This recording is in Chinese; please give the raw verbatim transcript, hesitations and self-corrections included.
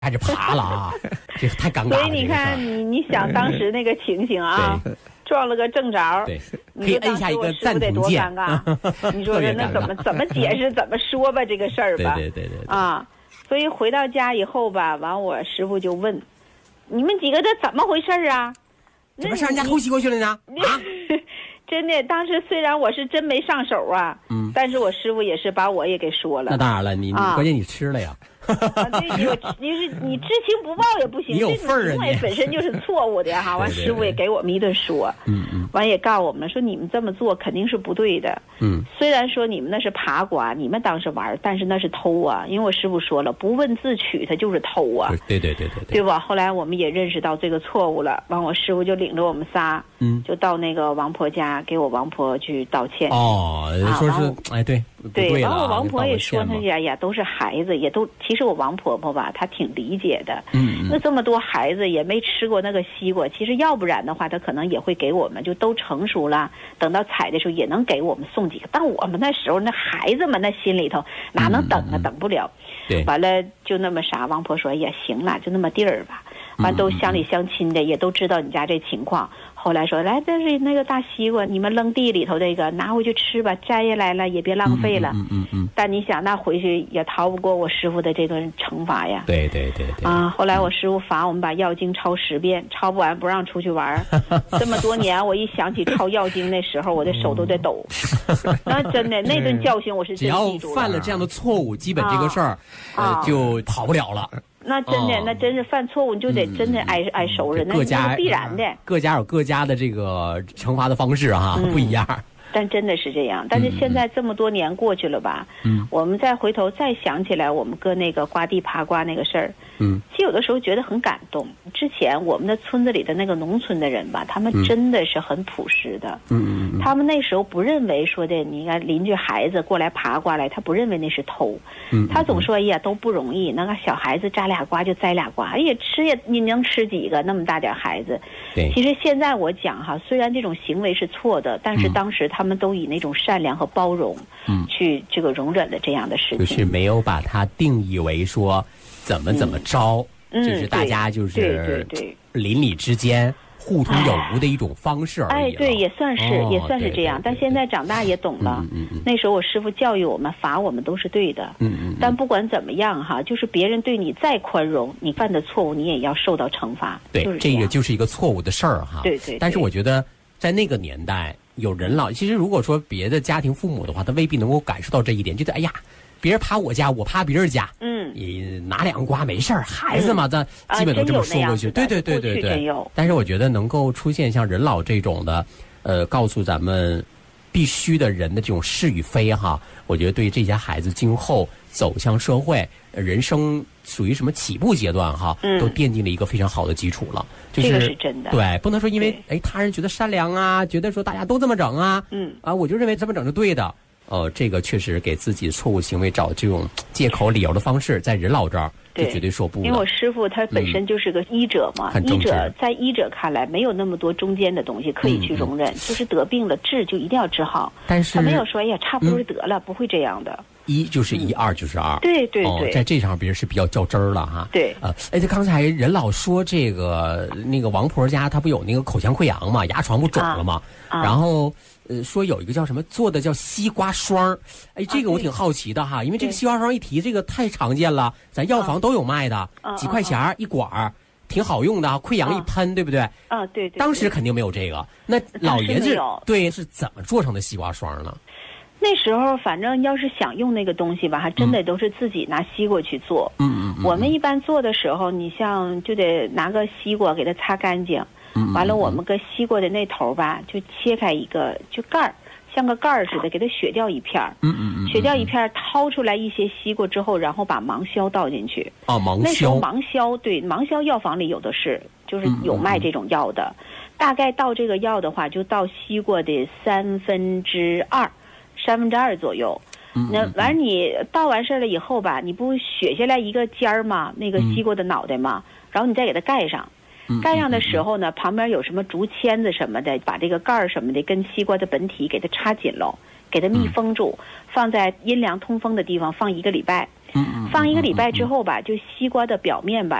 开始爬了啊，这太尴尬了。 所以你看，你你想当时那个情形啊，撞了个正着， 对，可以摁下一个暂停键。 你说这那怎么怎么解释怎么说吧这个事儿吧？ 对对对对啊，所以回到家以后吧，完我师傅就问，你们几个这怎么回事啊？ 怎么上人家偷西瓜去了呢？啊！ 真的，当时虽然我是真没上手啊，嗯，但是我师傅也是把我也给说了。 那当然了，你、啊、关键你吃了呀。 啊，对，你你是你知情不报也不行， 你有份儿啊！ 这种行为本身就是错误的哈。完，师傅也给我们一顿说， 嗯嗯， 完也告诉我们说你们这么做肯定是不对的， 嗯。 虽然说你们那是爬瓜，你们当时玩，但是那是偷啊，因为我师傅说了，不问自取，他就是偷啊。 对对对对对， 对吧？后来我们也认识到这个错误了，完我师傅就领着我们仨， 嗯， 就到那个王婆家给我王婆去道歉。 哦，说是、啊、哎对。 对，完我王婆也说他呀呀都是孩子，也都其实我王婆婆吧，她挺理解的。 嗯， 那这么多孩子也没吃过那个西瓜，其实要不然的话，她可能也会给我们，就都成熟了，等到采的时候也能给我们送几个。但我们那时候那孩子们那心里头哪能等啊， 嗯、 等不了。 对， 完了就那么啥，王婆说也行了，就那么地儿吧。完都乡里乡亲的也都知道你家这情况。后来说来，这是那个大西瓜，你们扔地里头这个拿回去吃吧，摘下来了也别浪费了。 嗯嗯 嗯, 嗯。 但你想，那回去也逃不过我师傅的这顿惩罚呀。 对对对对。 啊，后来我师傅罚我们把药经抄十遍，抄不完不让出去玩。这么多年，我一想起抄药经那时候，我的手都在抖。那真的那顿教训我是真记住了。 只要犯了这样的错误，基本这个事儿、啊、呃就跑不了了。 那真的、哦，那真是犯错误，你就得真的挨、嗯、挨收拾，那各家那是必然的。 各家有各家的这个惩罚的方式哈、嗯，不一样。 但真的是这样，但是现在这么多年过去了吧，嗯，我们再回头再想起来我们搁那个瓜地爬瓜那个事儿， 嗯， 其实有的时候觉得很感动。之前我们的村子里的那个农村的人吧，他们真的是很朴实的， 嗯嗯， 他们那时候不认为说的，你看邻居孩子过来爬瓜来，他不认为那是偷， 嗯， 他总说哎呀都不容易，那个小孩子摘俩瓜就摘俩瓜，哎呀吃也你能吃几个那么大点孩子， 对， 其实现在我讲哈，虽然这种行为是错的，但是当时他。他们都以那种善良和包容，嗯，去这个容忍了这样的事情， 就是没有把它定义为说怎么怎么着， 嗯、 就是大家就是对对对邻里之间互通有无的一种方式而已。 哎，对，也算是、 哦、 也算是这样。但现在长大也懂了， 嗯嗯嗯、 那时候我师傅教育我们、罚我们都是对的。 嗯嗯。 但不管怎么样哈，就是别人对你再宽容，你犯的错误你也要受到惩罚。 对， 就是、 这个就是一个错误的事儿哈。 对 对, 对。 但是我觉得在那个年代。有人老，其实如果说别的家庭父母的话，他未必能够感受到这一点，觉得哎呀，别人爬我家，我爬别人家， 嗯， 你拿两个瓜没事儿，孩子嘛，咱、嗯、基本都这么说过去， 啊、 对对对对对。但是我觉得能够出现像任老这种的，呃，告诉咱们必须的人的这种是与非哈，我觉得对这些孩子今后走向社会、人生属于什么起步阶段哈， 嗯、 都奠定了一个非常好的基础了。就是、 这个是真的， 对，不能说因为哎他人觉得善良啊，觉得说大家都这么整啊， 嗯啊，我就认为这么整是对的，呃，这个确实给自己错误行为找这种借口理由的方式，在任老这儿就绝对说不了。 因为我师傅他本身就是个医者嘛， 嗯、 医者在医者看来没有那么多中间的东西可以去容忍，嗯、就是得病了治就一定要治好， 但是他没有说哎呀差不多得了，嗯、不会这样的。 一就是一，嗯、二就是二， 对对对， 哦，在这上别人是比较较真儿了哈。 对， 呃，哎，他刚才任老说这个那个王婆家，他不有那个口腔溃疡嘛，牙床不肿了吗？ 啊啊、 然后呃说有一个叫什么做的叫西瓜霜，哎，这个我挺好奇的哈， 啊、 因为这个西瓜霜一提，这个太常见了，咱药房都有卖的， 啊、 几块钱儿一管儿。挺好用的啊，溃疡一喷， 啊、 对不对？ 啊，对 对, 对。 当时肯定没有这个，那老爷子对是怎么做成的西瓜霜呢？ 那时候反正要是想用那个东西吧，还真的都是自己拿西瓜去做。 嗯嗯嗯。 我们一般做的时候，你像就得拿个西瓜给它擦干净， 嗯。 完了，我们搁西瓜的那头吧，就切开一个就盖儿，像个盖儿似的，给它削掉一片儿。 嗯嗯嗯。 削掉一片，掏出来一些西瓜之后，然后把芒硝倒进去。 啊，芒硝。 那时候芒硝对芒硝药房里有的是，就是有卖这种药的。 嗯嗯嗯， 大概倒这个药的话，就倒西瓜的三分之二。三分之二左右，那完你倒完事儿了以后吧，你不削下来一个尖儿吗？那个西瓜的脑袋吗？然后你再给它盖上，盖上的时候呢，旁边有什么竹签子什么的，把这个盖儿什么的跟西瓜的本体给它插紧喽，给它密封住，放在阴凉通风的地方放一个礼拜。 嗯嗯。 放一个礼拜之后吧，就西瓜的表面吧